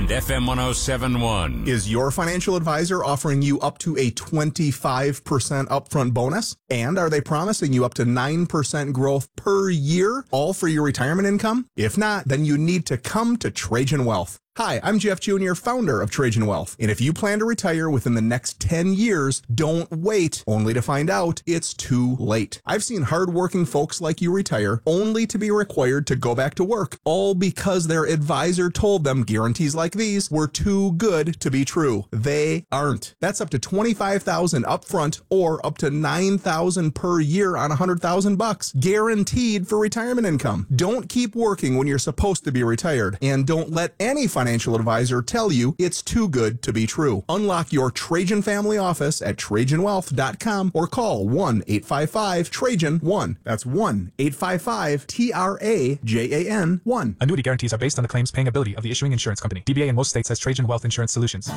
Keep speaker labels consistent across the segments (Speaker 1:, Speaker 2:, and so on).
Speaker 1: and FM 107.1.
Speaker 2: Is your financial advisor offering you up to a 25% upfront bonus? And are they promising you up to 9% growth per year, all for your retirement income? If not, then you need to come to Trajan Wealth. Hi, I'm Jeff Jr., founder of Trajan Wealth. And if you plan to retire within the next 10 years, don't wait only to find out it's too late. I've seen hardworking folks like you retire only to be required to go back to work, all because their advisor told them guarantees like these were too good to be true. They aren't. That's up to $25,000 upfront or up to $9,000 per year on $100,000, guaranteed for retirement income. Don't keep working when you're supposed to be retired, and don't let any financial advisor tell you it's too good to be true. Unlock your Trajan family office at TrajanWealth.com or call 1-855-TRAJAN-1. That's 1-855-TRAJAN-1.
Speaker 3: Annuity guarantees are based on the claims paying ability of the issuing insurance company. DBA in most states has Trajan Wealth Insurance Solutions.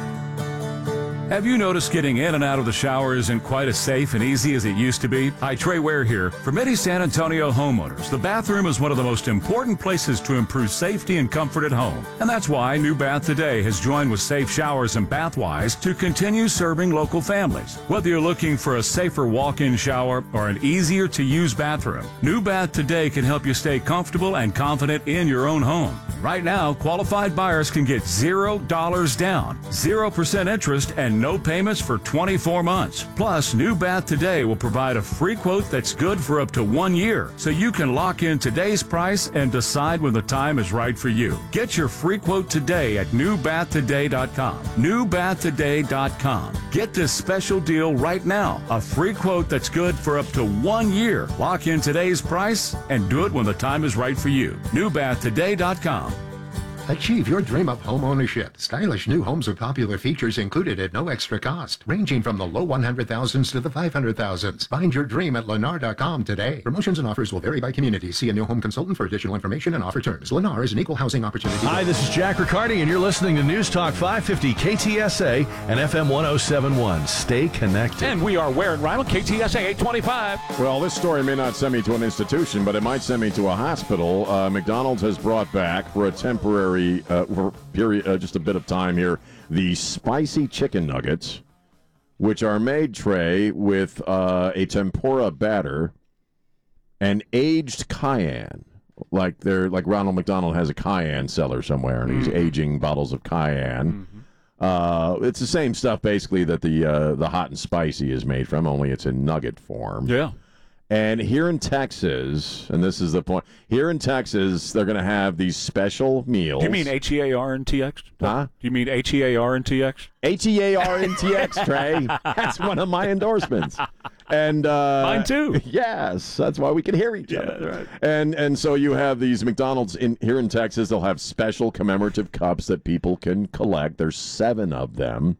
Speaker 4: Have you noticed getting in and out of the shower isn't quite as safe and easy as it used to be? Hi, Trey Ware here. For many San Antonio homeowners, the bathroom is one of the most important places to improve safety and comfort at home. And that's why New Bath Today has joined with Safe Showers and Bathwise to continue serving local families. Whether you're looking for a safer walk-in shower or an easier-to-use bathroom, New Bath Today can help you stay comfortable and confident in your own home. Right now, qualified buyers can get $0 down, 0% interest, and no payments for 24 months. Plus, New Bath Today will provide a free quote that's good for up to 1 year, so you can lock in today's price and decide when the time is right for you. Get your free quote today at newbathtoday.com. Newbathtoday.com. Get this special deal right now. A free quote that's good for up to 1 year. Lock in today's price and do it when the time is right for you. Newbathtoday.com.
Speaker 5: Achieve your dream of home ownership. Stylish new homes with popular features included at no extra cost, ranging from the low 100,000s to the 500,000s. Find your dream at Lennar.com today. Promotions and offers will vary by community. See a new home consultant for additional information and offer terms. Lennar is an equal housing opportunity.
Speaker 6: Hi, this is Jack Riccardi, and you're listening to News Talk 550 KTSA and FM 107.1. Stay connected.
Speaker 7: And we are Ware and Ryle, KTSA 825.
Speaker 8: Well, this story may not send me to an institution, but it might send me to a hospital. McDonald's has brought back for a temporary period, just a bit of time here, the spicy chicken nuggets, which are made, Trey, with a tempura batter and aged cayenne. Like Ronald McDonald has a cayenne cellar somewhere, and he's aging bottles of cayenne. It's the same stuff, basically, that the hot and spicy is made from, only it's in nugget form.
Speaker 4: Yeah.
Speaker 8: And here in Texas, and this is the point, here in Texas, they're going to have these special meals.
Speaker 7: Do you mean HEARNTX?
Speaker 8: Huh?
Speaker 7: Do you mean HEARNTX?
Speaker 8: HEARNTX, Trey. That's one of my endorsements. And
Speaker 7: mine too.
Speaker 8: Yes, that's why we can hear each other.
Speaker 7: Right.
Speaker 8: And so you have these McDonald's here in Texas. They'll have special commemorative cups that people can collect. There's 7 of them.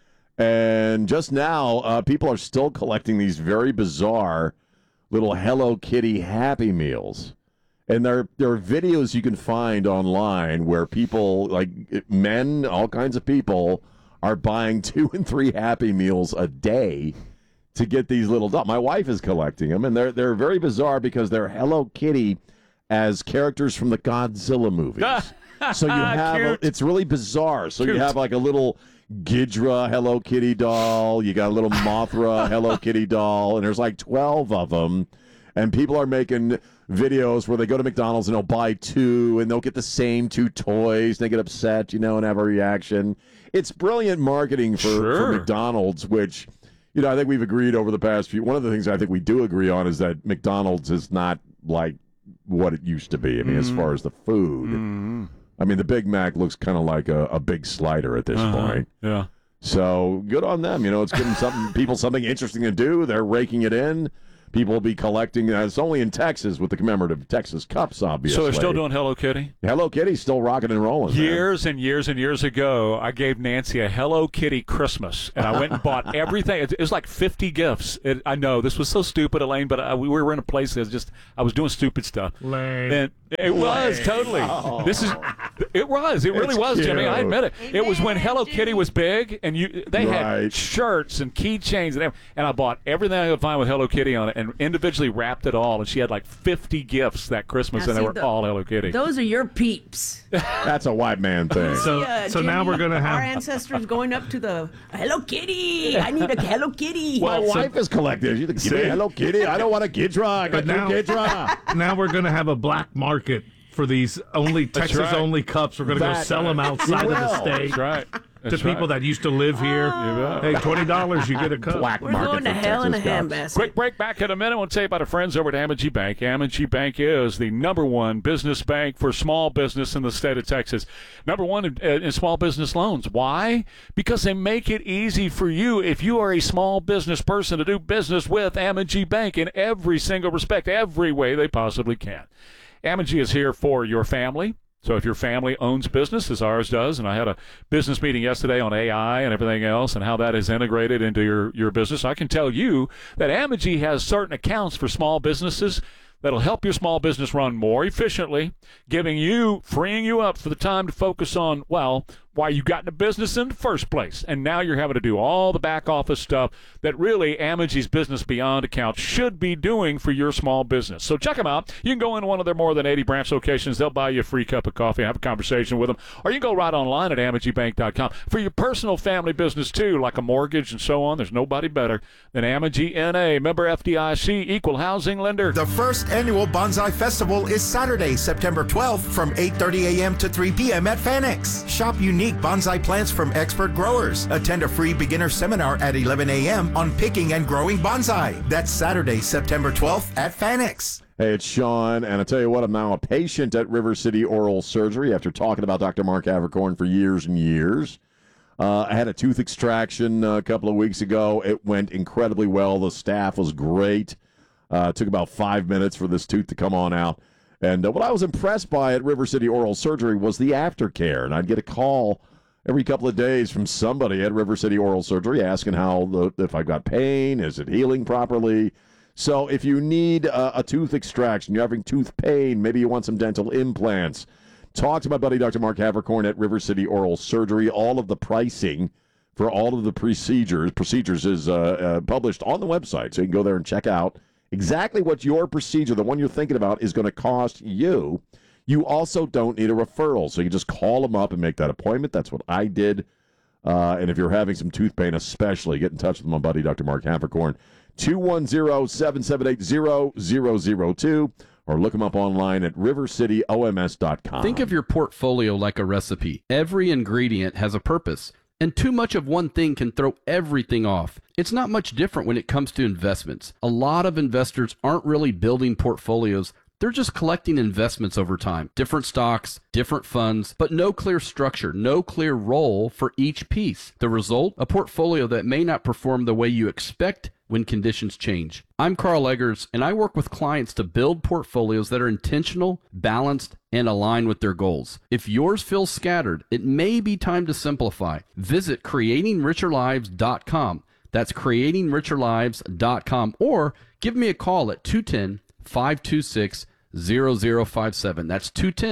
Speaker 8: And just now, people are still collecting these very bizarre little Hello Kitty Happy Meals. And there are videos you can find online where people, like men, all kinds of people, are buying 2 and 3 Happy Meals a day to get these little dolls. My wife is collecting them, and they're very bizarre because they're Hello Kitty as characters from the Godzilla movies. So you have, it's really bizarre. So you have like a little Ghidra Hello Kitty doll, you got a little Mothra Hello Kitty doll, and there's like 12 of them, and people are making videos where they go to McDonald's and they'll buy 2, and they'll get the same 2 toys, and they get upset, and have a reaction. It's brilliant marketing for McDonald's, which, I think we've agreed over the past few, one of the things I think we do agree on is that McDonald's is not like what it used to be, as far as the food. The Big Mac looks kind of like a big slider at this point.
Speaker 4: Yeah.
Speaker 8: So good on them. It's giving people something interesting to do. They're raking it in. People will be collecting. It's only in Texas with the commemorative Texas Cups, obviously.
Speaker 7: So they're still doing Hello Kitty?
Speaker 8: Hello Kitty's still rocking and rolling.
Speaker 7: Years and years and years ago, I gave Nancy a Hello Kitty Christmas, and I went and bought everything. It was like 50 gifts. I know, this was so stupid, Elaine, but we were in a place that was I was doing stupid stuff.
Speaker 4: Lame.
Speaker 7: And It was totally. It really was, Jimmy. I admit it. It was when Hello Kitty was big, and they had shirts and keychains and I bought everything I could find with Hello Kitty on it, and individually wrapped it all. And she had like 50 gifts that Christmas, and they were all Hello Kitty.
Speaker 9: Those are your peeps.
Speaker 8: That's a white man thing.
Speaker 10: So
Speaker 9: Jimmy,
Speaker 10: now we're going to have
Speaker 9: our ancestors going up to the Hello Kitty. I need a Hello Kitty.
Speaker 8: My wife is collective. She's like, give me Hello Kitty. I don't want a Kidra. I got two Kidra.
Speaker 10: Now we're going to have a black market for these Texas-only cups. We're going to go sell them outside of the state.
Speaker 7: That's right.
Speaker 10: To people that used to live here. Hey, $20, you get a cup.
Speaker 8: Black
Speaker 9: We're
Speaker 8: market
Speaker 9: going to
Speaker 8: for
Speaker 9: hell in a
Speaker 8: Texas cups.
Speaker 9: handbasket.
Speaker 7: Quick break back in a minute. We'll tell you about our friends over at Amegy Bank. Amegy Bank is the #1 business bank for small business in the state of Texas. #1 in small business loans. Why? Because they make it easy for you if you are a small business person to do business with Amegy Bank in every single respect, every way they possibly can. Amegy is here for your family. So if your family owns business, as ours does, and I had a business meeting yesterday on AI and everything else and how that is integrated into your business, I can tell you that Amegy has certain accounts for small businesses that'll help your small business run more efficiently, freeing you up for the time to focus on, well, why you got into business in the first place. And now you're having to do all the back office stuff that really Amegy's Business Beyond account should be doing for your small business. So check them out. You can go into one of their more than 80 branch locations. They'll buy you a free cup of coffee and have a conversation with them. Or you can go right online at AmegyBank.com. For your personal family business, too, like a mortgage and so on, there's nobody better than Amegy NA. Member FDIC, equal housing lender.
Speaker 11: The first annual Bonsai Festival is Saturday, September 12th from 8:30 a.m. to 3 p.m. at Fanex. Shop unique bonsai plants from expert growers. Attend a free beginner seminar at 11 a.m. on picking and growing bonsai. That's Saturday, September 12th at Fanex.
Speaker 8: Hey, it's Sean, and I tell you what, I'm now a patient at River City Oral Surgery after talking about Dr. Mark Havercorn for years and years. I had a tooth extraction a couple of weeks ago. It went incredibly well. The staff was great. It took about 5 minutes for this tooth to come on out. And what I was impressed by at River City Oral Surgery was the aftercare. And I'd get a call every couple of days from somebody at River City Oral Surgery asking if I've got pain, is it healing properly? So if you need a tooth extraction, you're having tooth pain, maybe you want some dental implants, talk to my buddy Dr. Mark Havercorn at River City Oral Surgery. All of the pricing for all of the procedures is published on the website, so you can go there and check out exactly what your procedure, the one you're thinking about, is going to cost you. You also don't need a referral, so you just call them up and make that appointment. That's what I did. And if you're having some tooth pain especially, get in touch with my buddy, Dr. Mark Havercorn, 210-778-0002, or look him up online at rivercityoms.com.
Speaker 12: Think of your portfolio like a recipe. Every ingredient has a purpose, and too much of one thing can throw everything off. It's not much different when it comes to investments. A lot of investors aren't really building portfolios. They're just collecting investments over time. Different stocks, different funds, but no clear structure, no clear role for each piece. The result? A portfolio that may not perform the way you expect when conditions change. I'm Carl Eggers, and I work with clients to build portfolios that are intentional, balanced, and aligned with their goals. If yours feels scattered, it may be time to simplify. Visit creatingricherlives.com. That's creatingricherlives.com, or give me a call at 210-526-0057. That's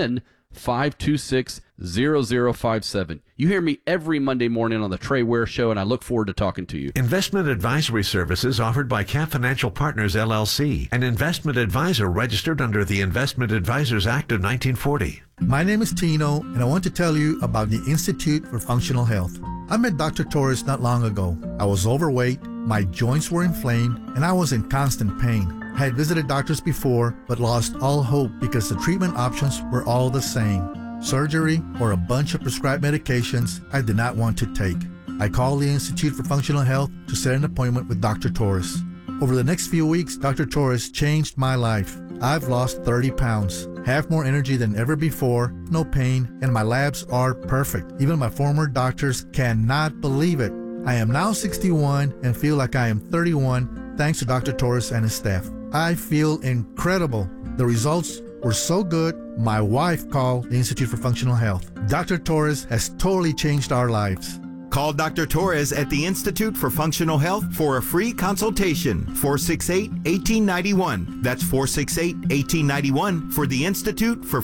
Speaker 12: 210-526-0057. You hear me every Monday morning on the Trey Ware Show, and I look forward to talking to you.
Speaker 13: Investment advisory services offered by Cap Financial Partners, LLC, an investment advisor registered under the Investment Advisors Act of 1940.
Speaker 14: My name is Tino, and I want to tell you about the Institute for Functional Health. I met Dr. Torres not long ago. I was overweight, my joints were inflamed, and I was in constant pain. I had visited doctors before, but lost all hope because the treatment options were all the same. Surgery or a bunch of prescribed medications I did not want to take. I called the Institute for Functional Health to set an appointment with Dr. Torres. Over the next few weeks, Dr. Torres changed my life. I've lost 30 pounds, have more energy than ever before, no pain, and my labs are perfect. Even my former doctors cannot believe it. I am now 61 and feel like I am 31 thanks to Dr. Torres and his staff. I feel incredible. The results were so good, my wife called the Institute for Functional Health. Dr. Torres has totally changed our lives. Call
Speaker 11: Call Dr. Torres at the Institute for Functional Health for a free consultation. 468-1891. That's 468-1891 for the Institute for